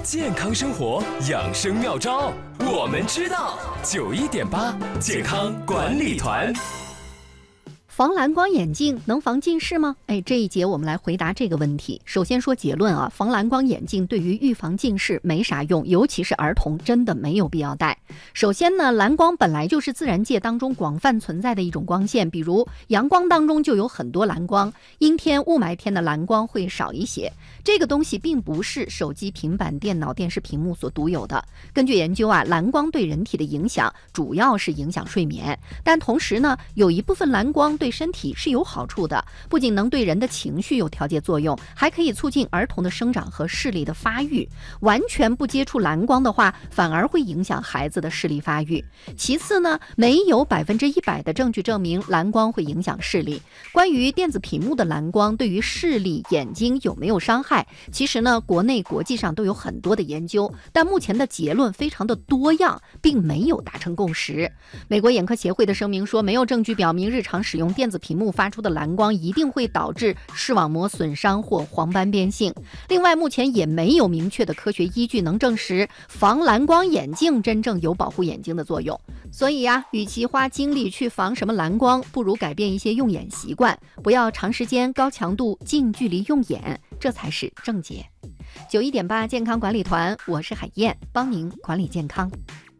健康生活养生妙招，我们知道。91.8健康管理团。 防蓝光眼镜能防近视吗？这一节我们来回答这个问题。首先说结论啊，防蓝光眼镜对于预防近视没啥用，尤其是儿童真的没有必要戴。首先呢，蓝光本来就是自然界当中广泛存在的一种光线，比如阳光当中就有很多蓝光，阴天雾霾天的蓝光会少一些。这个东西并不是手机、平板电脑、电视屏幕所独有的。根据研究啊，蓝光对人体的影响主要是影响睡眠，但同时呢，有一部分蓝光对身体是有好处的，不仅能对人的情绪有调节作用，还可以促进儿童的生长和视力的发育。完全不接触蓝光的话，反而会影响孩子的视力发育。其次呢，没有100%的证据证明蓝光会影响视力。关于电子屏幕的蓝光对于视力、眼睛有没有伤害，其实呢，国内国际上都有很多的研究，但目前的结论非常的多样，并没有达成共识。美国眼科协会的声明说，没有证据表明日常使用电子屏幕发出的蓝光一定会导致视网膜损伤或黄斑变性。另外，目前也没有明确的科学依据能证实防蓝光眼镜真正有保护眼睛的作用。所以啊，与其花精力去防什么蓝光，不如改变一些用眼习惯，不要长时间高强度近距离用眼，这才是正解。91.8健康管理团，我是海燕，帮您管理健康。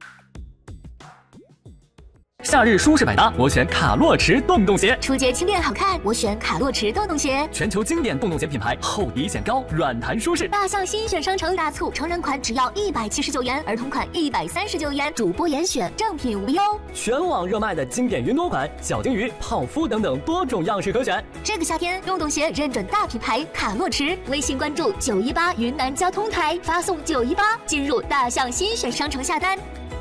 夏日舒适百搭，我选卡洛驰洞洞鞋； 初节轻便好看，我选卡洛驰洞洞鞋。 全球经典洞洞鞋品牌，厚底显高，软弹舒适。 大象新选商城大促，成人款只要179元，儿童款139元，主播严选，正品无忧。 全网热卖的经典云朵款、小金鱼、泡芙等等多种样式可选。 这个夏天，洞洞鞋认准大品牌卡洛驰，微信关注918云南交通台，发送918进入大象新选商城下单。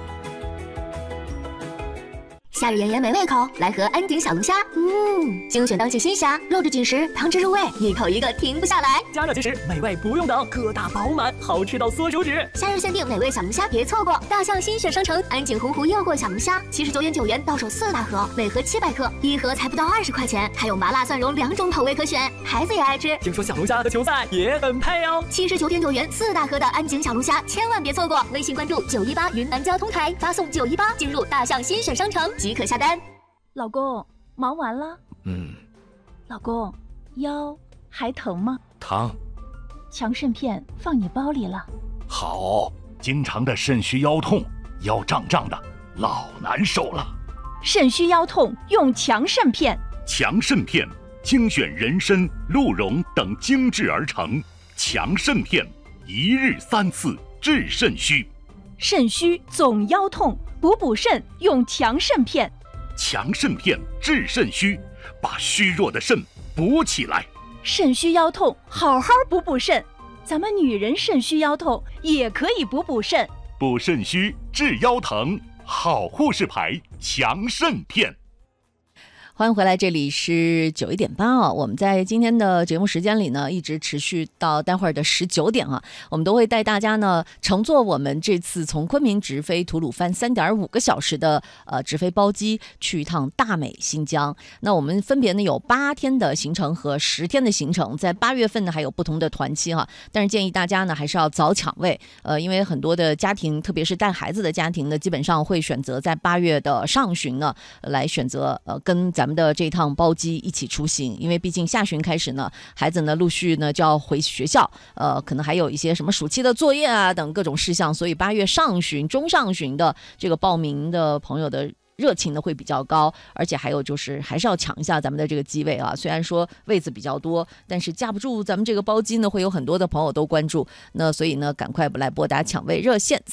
夏日炎炎美胃口，来盒安井小龙虾。精选当季新虾，肉质紧实，汤汁入味，一口一个停不下来。 加热即食，美味不用等，个大饱满，好吃到缩手指。 夏日限定美味小龙虾，别错过！大象新选商城安井洪湖诱惑小龙虾，79.9元到手4大盒，每盒700克，一盒才不到20块钱，还有麻辣蒜蓉2种口味可选，孩子也爱吃。 听说小龙虾和球赛也很配哦。 79.9元4大盒的安井小龙虾，千万别错过！微信关注918云南交通台，发送918进入大象新选商城即可下单。 老公，忙完了？老公，腰还疼吗？ 疼。 强肾片放你包里了。 好，经常的肾虚腰痛，腰胀胀的，老难受了。 肾虚腰痛用强肾片。 强肾片精选人参、鹿茸等精制而成，强肾片一日3次治肾虚。 肾虚总腰痛，补肾用强肾片。 强肾片治肾虚，把虚弱的肾补起来。 肾虚腰痛，好好补肾。咱们女人肾虚腰痛也可以补肾。 补肾虚治腰疼，好护士牌强肾片。 欢迎回来，这里是91.8啊。我们在今天的节目时间里呢，一直持续到待会儿的19点啊，我们都会带大家呢乘坐我们这次从昆明直飞吐鲁番3.5个小时的直飞包机去一趟大美新疆。那我们分别呢有8天的行程和10天的行程，在8月份呢还有不同的团期哈，但是建议大家呢还是要早抢位，因为很多的家庭，特别是带孩子的家庭呢，基本上会选择在8月的上旬呢来选择跟咱们的这趟包机一起出行，因为毕竟下旬开始呢，孩子呢陆续呢就要回学校，可能还有一些什么暑期的作业啊等各种事项，所以8月上旬、中上旬的这个报名的朋友的热情呢会比较高，而且还有就是还是要抢一下咱们的这个机位啊。虽然说位子比较多，但是架不住咱们这个包机呢会有很多的朋友都关注，那所以呢赶快来拨打抢位热线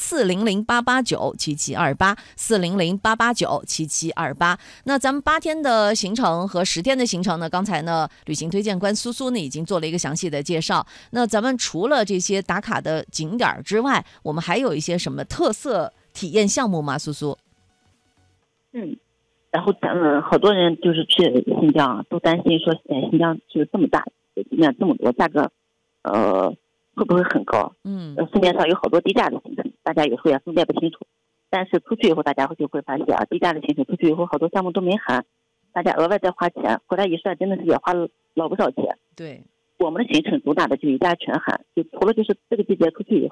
400-889-7728，400-889-7728。那咱们8天的行程和10天的行程呢，刚才呢旅行推荐官苏苏呢已经做了一个详细的介绍。那咱们除了这些打卡的景点之外，我们还有一些什么特色体验项目吗？苏苏？ 然后好多人就是去新疆都担心说，新疆就是这么大，面这么多，价格会不会很高？市面上有好多低价的行程，大家有时候也分辨不清楚。但是出去以后，大家就会发现啊，低价的行程出去以后，好多项目都没含，大家额外再花钱，回来一算，真的是也花了老不少钱。 对， 我们的行程主打的就一价全含，就除了就是这个季节出去以后。